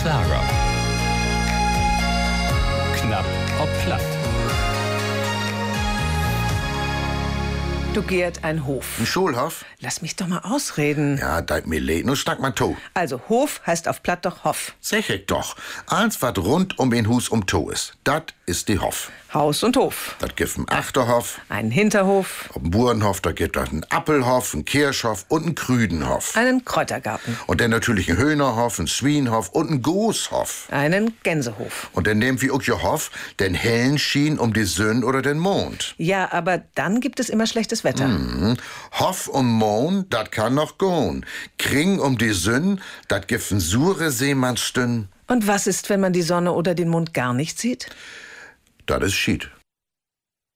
Schlager. Knapp ob platt. Du Gerd, ein Hof. Ein Schulhof? Lass mich doch mal ausreden. Ja, deit mir leid, nu schnack mal to. Also, Hof heißt auf Platt doch Hof. Sag ich doch. Eins, wat rund um den Hus to is. Dat is die Hof. Haus und Hof. Dat gibt ein Achterhof. Einen Hinterhof. Auf dem Burenhof, da gibt es einen Appelhof, einen Kirschhof und einen Krüdenhof. Einen Kräutergarten. Und dann natürlich einen Höhnerhof, einen Schwienhof und einen Gooshof. Einen Gänsehof. Und dann nehmen wir auch ihr Hof, den hellen Schien um die Sonne oder den Mond. Ja, aber dann gibt es immer schlechtes Wetter. Hof um Mond, dat kann noch gohn. Kring um die Sonne, dat gibt ein sure Seemannsstünn. Und was ist, wenn man die Sonne oder den Mond gar nicht sieht? Dat is schied.